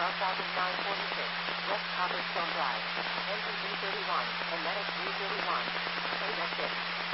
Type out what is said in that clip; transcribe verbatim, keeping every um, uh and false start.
twelve thousand nine hundred forty-six, West Copperstone Drive, N T three thirty-one, and Medic three thirty-one, eight S six.